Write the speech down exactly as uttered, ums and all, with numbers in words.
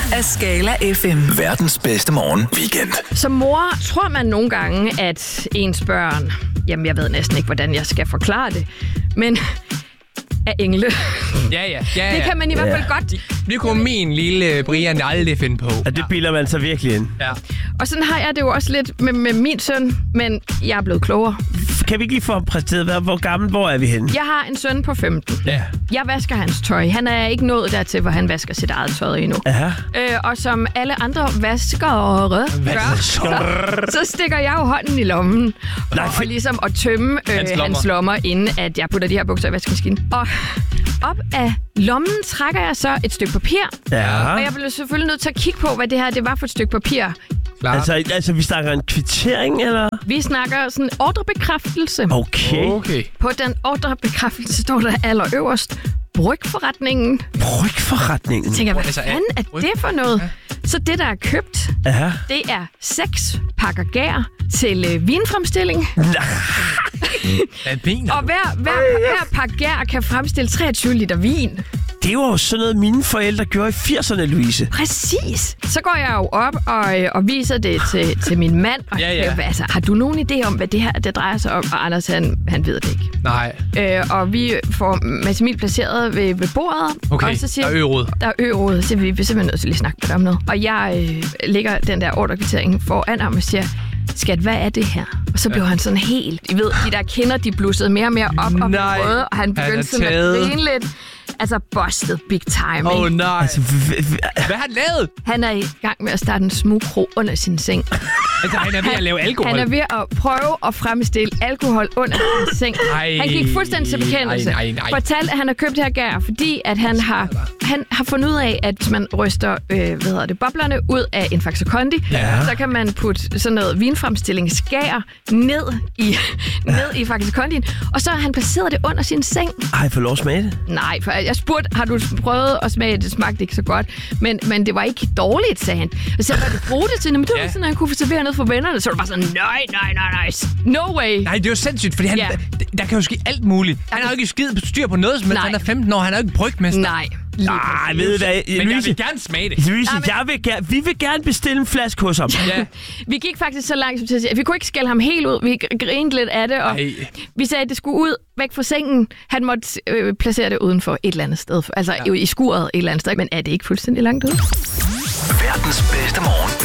af Skala F M. Verdens bedste morgen weekend. Som mor tror man nogle gange, at ens børn, jamen jeg ved næsten ikke, hvordan jeg skal forklare det, men er engle. Ja, ja. ja, ja. Det kan man i hvert fald Ja. godt. Det kunne min lille Brian aldrig finde på. Og det bilder man sig virkelig ind. Ja. Og sådan har jeg det jo også lidt med, med min søn, men jeg er blevet klogere. Kan vi ikke lige få præsteret, hvor, hvor gammel, hvor er vi henne? Jeg har en søn på femten. Ja. Jeg vasker hans tøj. Han er ikke nået dertil, hvor han vasker sit eget tøj endnu. Ja. Øh, og som alle andre vaskere gør, så, så stikker jeg jo hånden i lommen. Nej, og, og ligesom at tømme øh, Hans hans, lommer. hans lommer, inden at jeg putter de her bukser i vaskemaskinen. Og op af lommen trækker jeg så et stykke papir. Ja. Og jeg blev selvfølgelig nødt til at kigge på, hvad det her det var for et stykke papir. Klart. Altså, altså, vi snakker en kvittering, eller? Vi snakker sådan ordrebekræftelse. Okay. Okay. På den ordrebekræftelse står der allerøverst brygforretningen. Brygforretningen. Jeg tænker, hvad Altså, fanden er bryg- det for noget? Så det, der er købt, Ja. det er seks pakker gær til øh, vinfremstilling. Hvad mener Og du? hver, hver, hver pakke gær kan fremstille treogtyve liter vin. Det var jo sådan noget, mine forældre gjorde i firserne, Louise. Præcis. Så går jeg jo op og, øh, og viser det til, til min mand. Og Ja, ja. siger, altså, har du nogen idé om, hvad det her det drejer sig om? Og Anders, han, han ved det ikke. Nej. Øh, og vi får Mads Emil placeret ved, ved bordet. Okay, og så siger, der er ø-råd. Der er ø-råd, så vi er simpelthen nødt til lige at snakke med dig om noget. Og jeg øh, lægger den der ordrekvittering foran ham og siger, skat, hvad er det her? Og så blev ja. han sådan helt, I ved, de der kinder, de blussede mere og mere op og blev Nej. røde, og han Han begyndte er sådan taget. at grine lidt. Altså, busted big time, Åh, oh, ikke? nej. Altså, v- v- Hvad har han lavet? Han er i gang med at starte en smugkro under sin seng. Altså, han er ved at lave alkohol. Han er ved at prøve at fremstille alkohol under sin seng. Ej, Han gik fuldstændig til bekendelse. nej, nej, nej. Fortalte, at han har købt det her gær, fordi at han har, han har fundet ud af, at man ryster øh, hvad hedder det, boblerne ud af en Faxe Kondi. Ja. Så kan man putte sådan noget vinfremstillingsgær ned i, ned i Faxe Kondien. Og så har han placeret det under sin seng. har I fået lov at smage det? Nej, for jeg spurgte, har du prøvet at smage det? Det smagte ikke så godt. Men, men det var ikke dårligt, sagde han. Og så var det bruge det til, men det var Ja. sådan, at han kunne servere noget for vennerne. Så var det bare sådan, nej, nej, nej, nej. No way. Nej, det er jo sindssygt, fordi han, Ja. der, der kan jo ske alt muligt. Han har jo ikke skid på styr på noget, som helst. Nej. Han er femten år, han er jo ikke brygmester. Nej. Lige Nej, præcis. ved du hvad, Men jeg Louise, vil gerne smage det. Louise, Ja, men- jeg vil gerne, vi vil gerne bestille en flaske hos ham. Ja. Vi gik faktisk så langt som til at sige, at vi kunne ikke skælde ham helt ud. Vi grinede lidt af det, og Ej. vi sagde, at det skulle ud væk fra sengen. Han måtte øh, placere det uden for et eller andet sted. Altså ja. i skuret et eller andet sted. Men er det ikke fuldstændig langt ud? Verdens bedste morgen